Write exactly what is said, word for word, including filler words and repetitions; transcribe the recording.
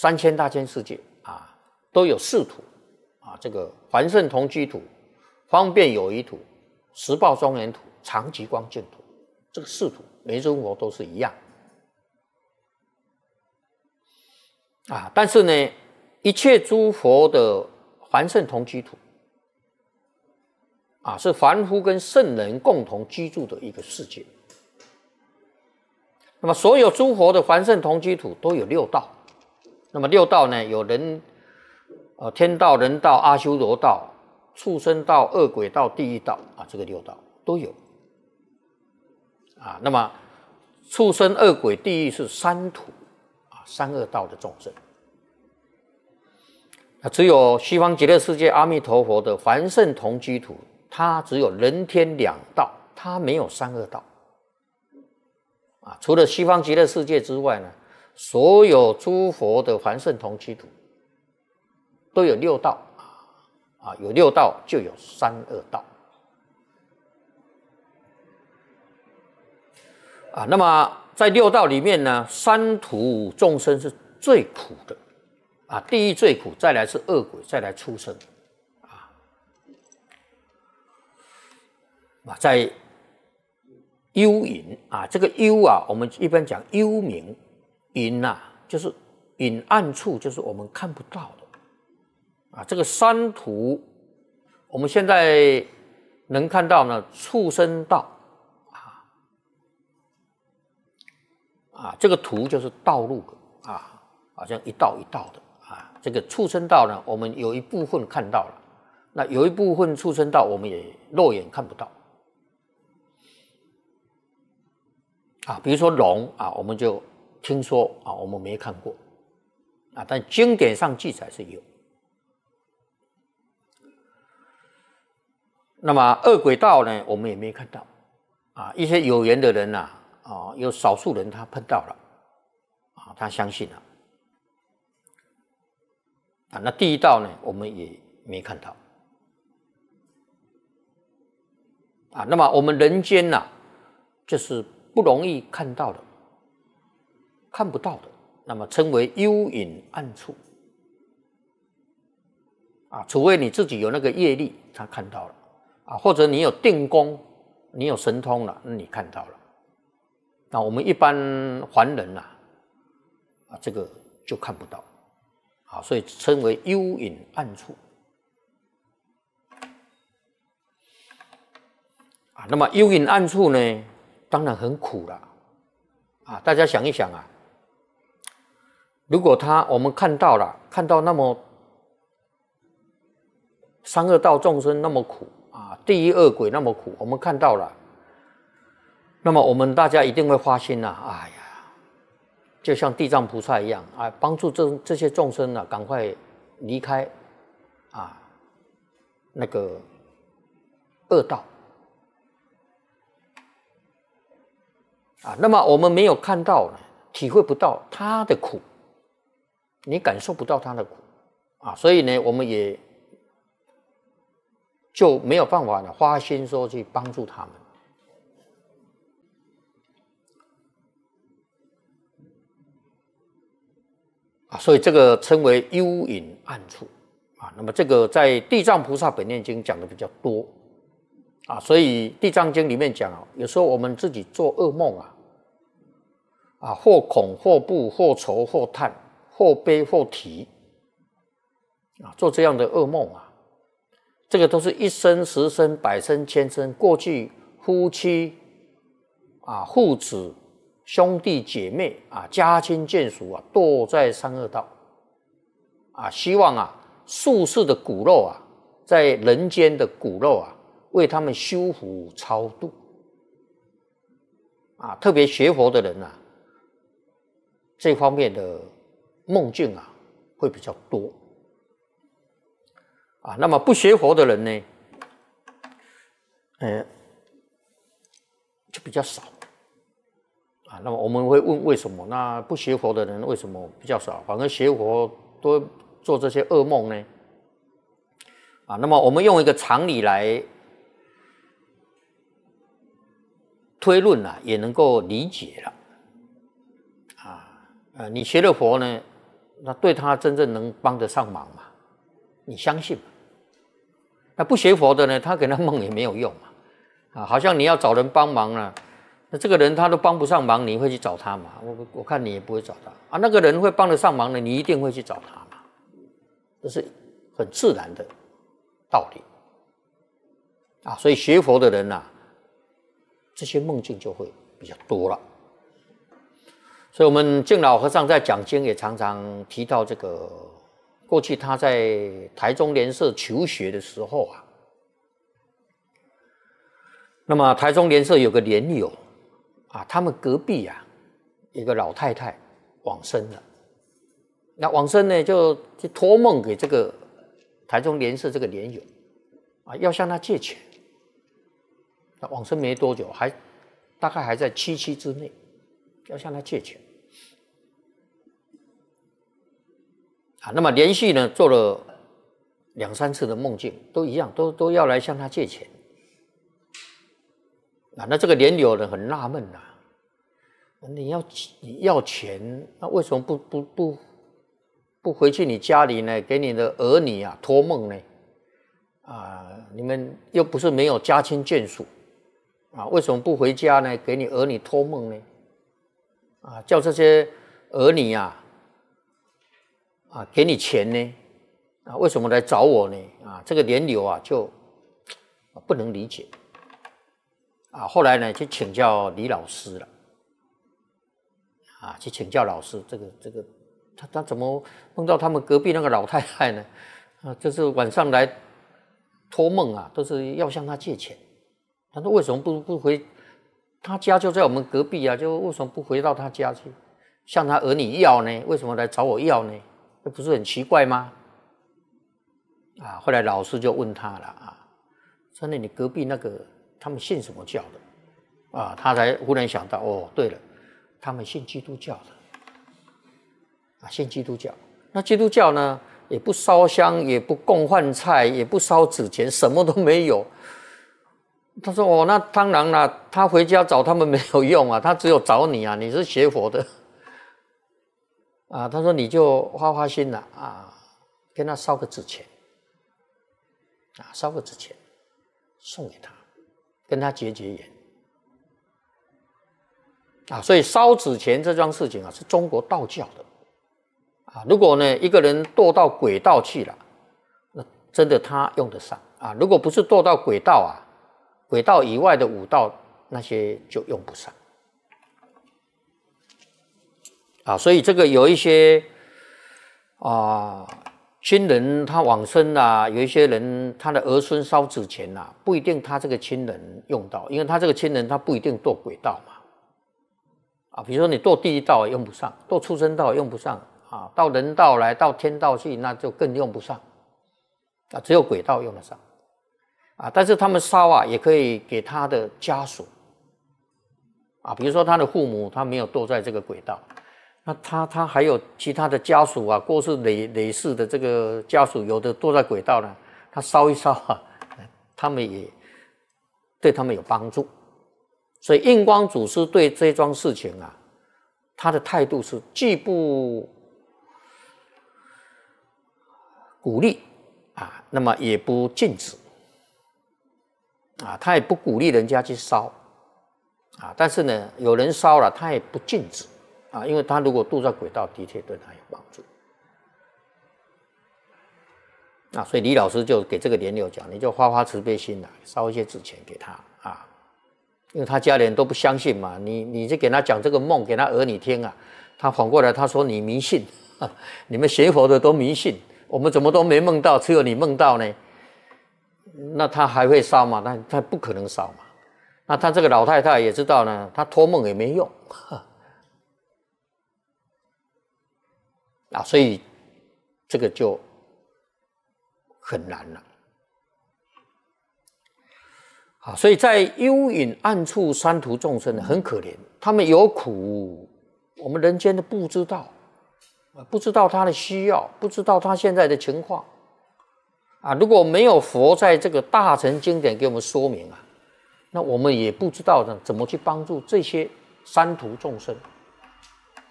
三千大千世界啊，都有四土啊，这个凡圣同居土、方便有余土、十报庄严土、常寂光净土，这个四土每尊佛都是一样啊。但是呢，一切诸佛的凡圣同居土啊，是凡夫跟圣人共同居住的一个世界。那么所有诸佛的凡圣同居土都有六道，那么六道呢，有人呃天道、人道、阿修罗道、畜生道、恶鬼道、地狱道啊，这个六道都有啊。那么畜生、恶鬼、地狱是三土啊，三恶道的众生。啊，只有西方极乐世界阿弥陀佛的凡圣同居土，它只有人天两道，它没有三恶道。啊，除了西方极乐世界之外呢，所有诸佛的凡圣同居土都有六道啊，有六道就有三恶道啊。那么在六道里面呢，三途众生是最苦的啊，地狱最苦，再来是恶鬼，再来畜生啊。啊，在幽隐啊，这个幽啊，我们一般讲幽冥，隐啊，就是隐暗处，就是我们看不到的啊。这个三途，我们现在能看到呢，畜生道啊，啊，这个途就是道路啊，好像一道一道的啊。这个畜生道呢，我们有一部分看到了，那有一部分畜生道我们也肉眼看不到。啊，比如说龙啊，我们就听说啊，我们没看过啊，但经典上记载是有。那么恶鬼道呢，我们也没看到啊，一些有缘的人呐，啊，有少数人他碰到了啊，他相信了啊。那地狱道呢，我们也没看到啊。那么我们人间呐，就是不容易看到的，看不到的，那么称为幽隐暗处啊。除非你自己有那个业力，才看到了啊，或者你有定功，你有神通了，那你看到了。那我们一般凡人呐，啊，这个就看不到啊，所以称为幽隐暗处啊。那么幽隐暗处呢，当然很苦了啊！大家想一想啊，如果他我们看到了，看到那么三恶道众生那么苦啊，地狱恶鬼那么苦，我们看到了，那么我们大家一定会发心呐、啊，哎呀，就像地藏菩萨一样啊，帮助这这些众生啊，赶快离开啊那个恶道。啊，那么我们没有看到呢，体会不到他的苦，你感受不到他的苦啊，所以呢，我们也就没有办法呢，花心说去帮助他们啊，所以这个称为幽隐暗处啊。那么这个在《地藏菩萨本愿经》讲的比较多啊，所以《地藏经》里面讲啊，有时候我们自己做噩梦啊。啊，或恐或怖或愁或叹或悲或啼啊，做这样的噩梦啊，这个都是一生十生百生千生，过去夫妻啊、父子兄弟姐妹啊、家亲眷属啊，堕在三恶道啊，希望啊宿世的骨肉啊，在人间的骨肉啊，为他们修福超度啊，特别学佛的人啊。这方面的梦境啊，会比较多啊。那么不学佛的人呢，呃，就比较少啊。那么我们会问为什么？那不学佛的人为什么比较少？反而学佛都做这些噩梦呢？啊，那么我们用一个常理来推论啊，也能够理解了。呃，你学了佛呢， 那对他真正能帮得上忙吗？你相信吗？那不学佛的呢，他给他梦也没有用嘛。啊，好像你要找人帮忙了，那这个人他都帮不上忙，你会去找他吗？我我看你也不会找他啊。那个人会帮得上忙的，你一定会去找他嘛。这是很自然的道理啊。所以学佛的人啊，这些梦境就会比较多了。所以我们净老和尚在讲经也常常提到这个，过去他在台中莲社求学的时候啊，那么台中莲社有个莲友啊，他们隔壁啊一个老太太往生了，那往生呢就就托梦给这个台中莲社这个莲友啊，要向他借钱。那往生没多久，还大概还在七七之内，要向他借钱啊。那么连续呢做了两三次的梦境，都一样，都都要来向他借钱啊。那这个莲友呢很纳闷呐，你要你要钱，那为什么不不不不回去你家里呢，给你的儿女啊托梦呢？啊，你们又不是没有家亲眷属啊，为什么不回家呢？给你儿女托梦呢？啊，叫这些儿女啊，啊，给你钱呢？啊，为什么来找我呢？啊，这个莲友啊就不能理解。啊，后来呢去请教李老师了。啊，去请教老师，这个这个他他怎么梦到他们隔壁那个老太太呢？啊，就是晚上来托梦啊，都是要向他借钱。他说为什么不不回？他家就在我们隔壁啊，就为什么不回到他家去，向他儿女要呢？为什么来找我要呢？这不是很奇怪吗？啊，后来老师就问他了啊，说那你隔壁那个他们信什么教的？啊，他才忽然想到，哦，对了，他们信基督教的，啊，信基督教。那基督教呢，也不烧香，也不供饭菜，也不烧纸钱，什么都没有。他说：“哦，那当然了，他回家找他们没有用啊，他只有找你啊，你是学佛的啊。”他说：“你就花花心了啊，跟他烧个纸钱啊，烧个纸钱送给他，跟他结结缘啊。所以烧纸钱这桩事情啊，是中国道教的啊。如果呢一个人堕到鬼道去了，那真的他用得上啊。如果不是堕到鬼道啊。”鬼道以外的五道那些就用不上啊，所以这个有一些啊亲人他往生啊，有一些人他的儿孙烧纸钱啊，不一定他这个亲人用到，因为他这个亲人他不一定堕鬼道嘛啊，比如说你堕地狱道也用不上，堕畜生道也用不上啊，到人道来到天道去那就更用不上啊，只有鬼道用得上。啊，但是他们烧啊，也可以给他的家属啊，比如说他的父母，他没有堕在这个轨道，那他他还有其他的家属啊，过世累累世的这个家属，有的堕在轨道呢，他烧一烧啊，他们也对他们有帮助。所以印光祖师对这桩事情啊，他的态度是既不鼓励啊，那么也不禁止。啊，他也不鼓励人家去烧，啊，但是呢，有人烧了，他也不禁止，啊，因为他如果渡在轨道，的确对他有帮助，啊，所以李老师就给这个莲友讲，你就发发慈悲心啦，烧一些纸钱给他啊，因为他家里人都不相信嘛，你你就给他讲这个梦给他儿女听啊，他反过来他说你迷信，啊，你们学佛的都迷信，我们怎么都没梦到，只有你梦到呢？那他还会烧吗？那他不可能烧嘛。那他这个老太太也知道呢，他托梦也没用啊，所以这个就很难了。啊，所以在幽隐暗处三途众生很可怜，他们有苦，我们人间的不知道，不知道他的需要，不知道他现在的情况。啊，如果没有佛在这个大乘经典给我们说明啊，那我们也不知道呢怎么去帮助这些三途众生。